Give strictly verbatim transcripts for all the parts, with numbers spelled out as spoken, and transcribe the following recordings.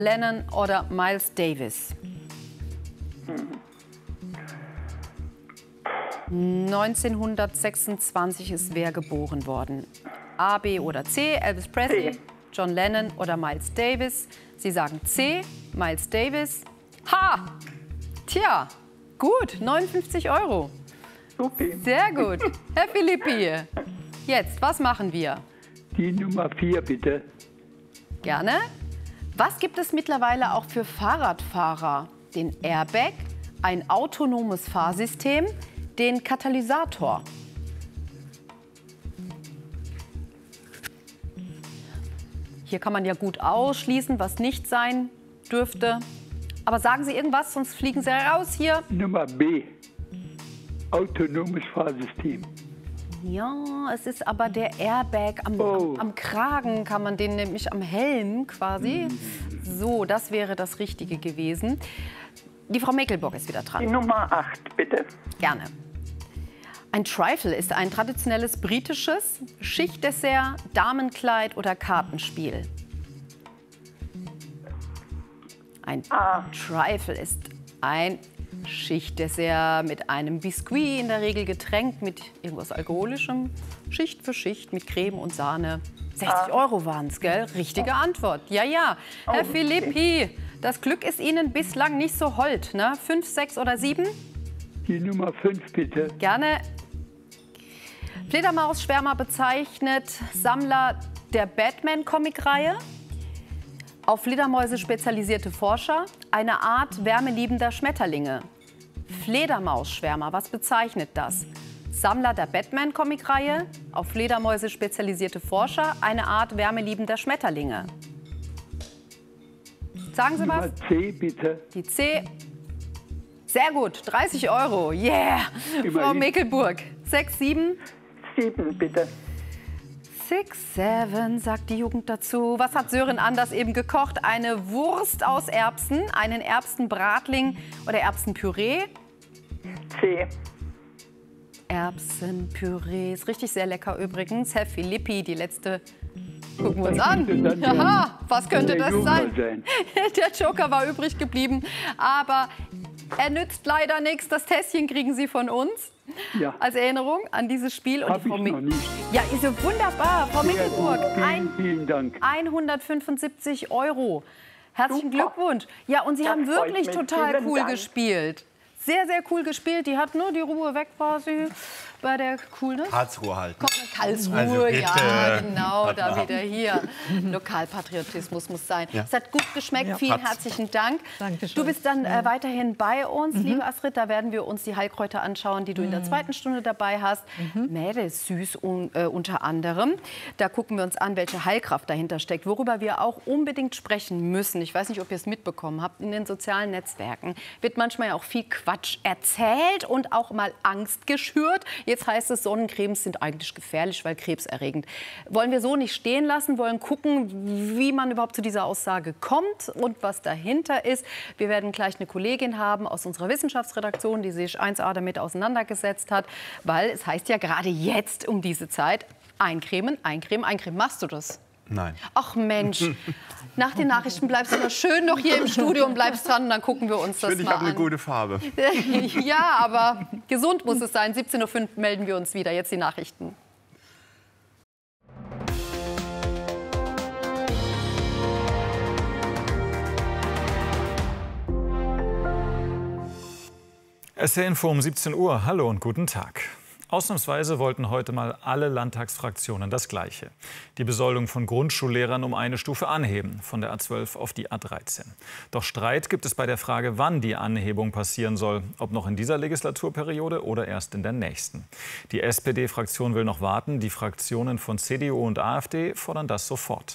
Lennon oder Miles Davis? neunzehnhundertsechsundzwanzig ist wer geboren worden? A, B oder C? Elvis Presley, C. John Lennon oder Miles Davis? Sie sagen C, Miles Davis. Ha! Tja, gut, neunundfünfzig Euro. Super. Sehr gut. Herr Philippi, jetzt, was machen wir? Die Nummer vier, bitte. Gerne. Was gibt es mittlerweile auch für Fahrradfahrer? Den Airbag, ein autonomes Fahrsystem, den Katalysator. Hier kann man ja gut ausschließen, was nicht sein dürfte. Aber sagen Sie irgendwas, sonst fliegen Sie raus hier. Nummer B. Autonomes Fahrsystem. Ja, es ist aber der Airbag am, Oh. am Kragen, kann man den nämlich am Helm quasi. So, das wäre das Richtige gewesen. Die Frau Mekelburg ist wieder Die dran. Nummer acht, bitte. Gerne. Ein Trifle ist ein traditionelles britisches Schichtdessert, Damenkleid oder Kartenspiel. Ein Ah. Trifle ist ein Schichtdessert mit einem Biskuit, in der Regel getränkt mit irgendwas Alkoholischem, Schicht für Schicht mit Creme und Sahne. sechzig Euro waren es, gell? Richtige Antwort. Ja, ja. Herr Oh, Philippi, das Glück ist Ihnen bislang nicht so hold, ne? Fünf, sechs oder sieben? Die Nummer fünf, bitte. Gerne. Fledermausschwärmer bezeichnet Sammler der Batman-Comic-Reihe. Auf Fledermäuse spezialisierte Forscher, eine Art wärmeliebender Schmetterlinge. Fledermausschwärmer, was bezeichnet das? Sammler der Batman-Comic-Reihe, auf Fledermäuse spezialisierte Forscher, eine Art wärmeliebender Schmetterlinge. Sagen Sie was? Nummer C, bitte. Die C. Sehr gut, dreißig Euro. Yeah! Immerhin. Frau Mekelburg. sechs, sieben. sieben, bitte. Six, seven, sagt die Jugend dazu. Was hat Sören Anders eben gekocht? Eine Wurst aus Erbsen, einen Erbsenbratling oder Erbsenpüree? C. Erbsenpüree ist richtig sehr lecker übrigens. Herr Philippi, die letzte gucken wir uns Was könnte an. dann der- Aha, was könnte der das Joker sein? sein? Der Joker war übrig geblieben, aber er nützt leider nichts. Das Tässchen kriegen Sie von uns. Ja. Als Erinnerung an dieses Spiel. Und Hab die Frau ich Me- noch nicht. Ja, ist ja wunderbar. Frau Sehr Mekelburg, gut. Vielen, ein, vielen Dank. hundertfünfundsiebzig Euro. Herzlichen Super. Glückwunsch. Ja, und Sie Das haben freut wirklich mich. total Vielen cool Dank. gespielt. Sehr, sehr cool gespielt. Die hat nur die Ruhe weg quasi bei der Coolness. Karlsruhe halt. Kommt eine Karlsruhe, Also bitte. ja, genau, da Warte mal. wieder hier. Lokalpatriotismus muss sein. Ja. Es hat gut geschmeckt, Ja. vielen Hat's. herzlichen Dank. Dankeschön. Du bist dann äh, weiterhin bei uns, liebe Astrid. Da werden wir uns die Heilkräuter anschauen, die du in der zweiten Stunde dabei hast. Mädel süß un, äh, unter anderem. Da gucken wir uns an, welche Heilkraft dahinter steckt. Worüber wir auch unbedingt sprechen müssen. Ich weiß nicht, ob ihr es mitbekommen habt. In den sozialen Netzwerken wird manchmal ja auch viel Quatsch erzählt und auch mal Angst geschürt. Jetzt heißt es, Sonnencremes sind eigentlich gefährlich, weil krebserregend. Wollen wir so nicht stehen lassen, wollen gucken, wie man überhaupt zu dieser Aussage kommt und was dahinter ist. Wir werden gleich eine Kollegin haben aus unserer Wissenschaftsredaktion, die sich eins a damit auseinandergesetzt hat, weil es heißt ja gerade jetzt um diese Zeit, eincremen, eincremen, eincremen. Machst du das? Nein. Ach Mensch, nach den Nachrichten bleibst du immer schön noch hier im Studio und bleibst dran und dann gucken wir uns Ich das finde, ich mal habe eine an. gute Farbe. Ja, aber gesund muss es sein. siebzehn Uhr fünf melden wir uns wieder. Jetzt die Nachrichten. S R Info um siebzehn Uhr. Hallo und guten Tag. Ausnahmsweise wollten heute mal alle Landtagsfraktionen das Gleiche. Die Besoldung von Grundschullehrern um eine Stufe anheben, von der A zwölf auf die A dreizehn. Doch Streit gibt es bei der Frage, wann die Anhebung passieren soll. Ob noch in dieser Legislaturperiode oder erst in der nächsten. Die S P D-Fraktion will noch warten. Die Fraktionen von C D U und AfD fordern das sofort.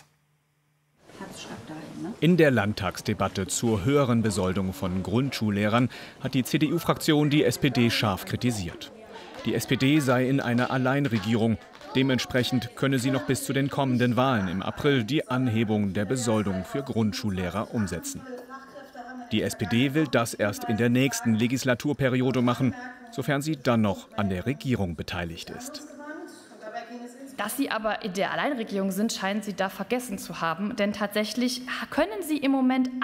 In der Landtagsdebatte zur höheren Besoldung von Grundschullehrern hat die C D U-Fraktion die S P D scharf kritisiert. Die S P D sei in einer Alleinregierung. Dementsprechend könne sie noch bis zu den kommenden Wahlen im April die Anhebung der Besoldung für Grundschullehrer umsetzen. Die S P D will das erst in der nächsten Legislaturperiode machen, sofern sie dann noch an der Regierung beteiligt ist. Dass Sie aber in der Alleinregierung sind, scheinen Sie da vergessen zu haben. Denn tatsächlich können Sie im Moment